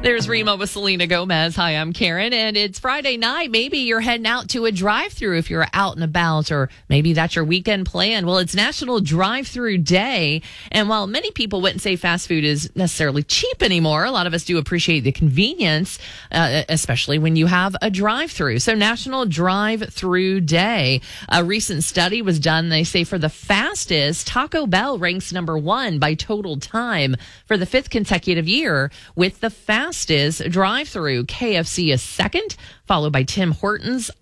There's Rima with Selena Gomez. Hi, I'm Karen, and it's Friday night. Maybe you're heading out to a drive-thru if you're out and about, or maybe that's your weekend plan. Well, it's National Drive-Thru Day, and while many people wouldn't say fast food is necessarily cheap anymore, a lot of us do appreciate the convenience, especially when you have a drive-thru. So National Drive-Thru Day. A recent study was done. They say for the fastest, Taco Bell ranks number one by total time for the fifth consecutive year with the fastest drive-through. KFC is second, followed by Tim Hortons,